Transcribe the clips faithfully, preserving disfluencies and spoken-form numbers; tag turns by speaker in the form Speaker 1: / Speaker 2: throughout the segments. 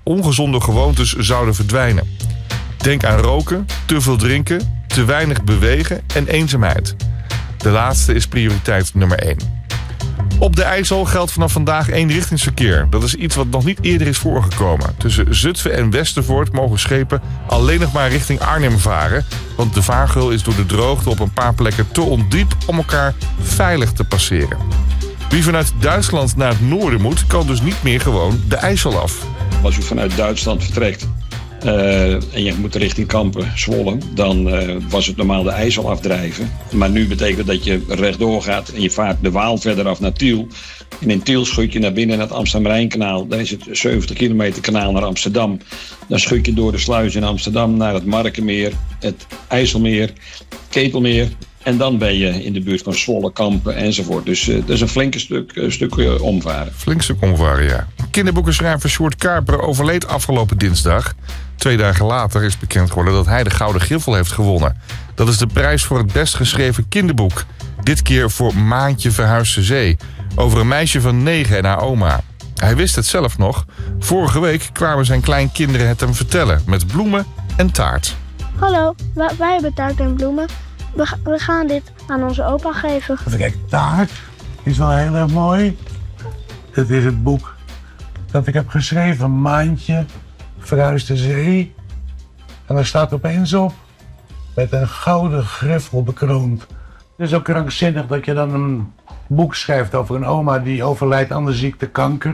Speaker 1: ongezonde gewoontes zouden verdwijnen. Denk aan roken, te veel drinken, te weinig bewegen en eenzaamheid. De laatste is prioriteit nummer één. Op de IJssel geldt vanaf vandaag eenrichtingsverkeer. Dat is iets wat nog niet eerder is voorgekomen. Tussen Zutphen en Westervoort mogen schepen alleen nog maar richting Arnhem varen. Want de vaargeul is door de droogte op een paar plekken te ondiep om elkaar veilig te passeren. Wie vanuit Duitsland naar het noorden moet, kan dus niet meer gewoon de IJssel af.
Speaker 2: Als u vanuit Duitsland vertrekt uh, en je moet richting Kampen, Zwolle, dan uh, was het normaal de IJssel afdrijven. Maar nu betekent dat je rechtdoor gaat en je vaart de Waal verder af naar Tiel. En in Tiel schud je naar binnen naar het Amsterdam-Rijnkanaal. Dan is het zeventig kilometer kanaal naar Amsterdam. Dan schud je door de sluis in Amsterdam naar het Markenmeer, het IJsselmeer, Ketelmeer. En dan ben je in de buurt van Zwolle, Kampen enzovoort. Dus uh, dat is een flinke stuk, uh, stuk uh, omvaren.
Speaker 1: Flink stuk omvaren, ja. Kinderboekenschrijver Sjoerd Karper overleed afgelopen dinsdag. Twee dagen later is bekend geworden dat hij de Gouden Griffel heeft gewonnen. Dat is de prijs voor het best geschreven kinderboek. Dit keer voor Maantje verhuist de zee. Over een meisje van negen en haar oma. Hij wist het zelf nog. Vorige week kwamen zijn kleinkinderen het hem vertellen. Met bloemen en taart.
Speaker 3: Hallo, wij, wij hebben taart en bloemen. We, we gaan dit aan onze opa geven.
Speaker 4: Even kijken, taart is wel heel erg mooi. Dit is het boek dat ik heb geschreven. Maantje verhuist de zee. En daar staat opeens op. Met een gouden griffel bekroond. Het is ook krankzinnig dat je dan een boek schrijft over een oma die overlijdt aan de ziekte kanker.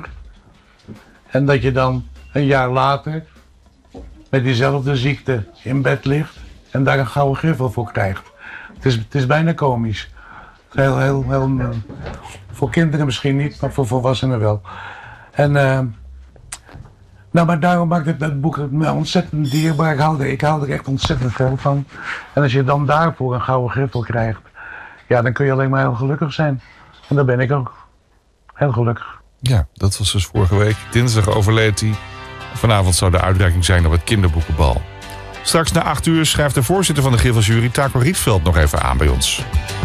Speaker 4: En dat je dan een jaar later met diezelfde ziekte in bed ligt en daar een gouden griffel voor krijgt. Het is, het is bijna komisch. Heel, heel, heel, uh, voor kinderen misschien niet, maar voor volwassenen wel. En, uh, nou, maar daarom maakt het, het boek me ontzettend dierbaar. Ik hou, er, ik hou er echt ontzettend veel van. En als je dan daarvoor een gouden griffel krijgt, ja, dan kun je alleen maar heel gelukkig zijn. En dat ben ik ook. Heel gelukkig.
Speaker 1: Ja, dat was dus vorige week. Dinsdag overleed hij. Vanavond zou de uitreiking zijn op het kinderboekenbal. Straks na acht uur schrijft de voorzitter van de Griffeljury, Taco Rietveld, nog even aan bij ons.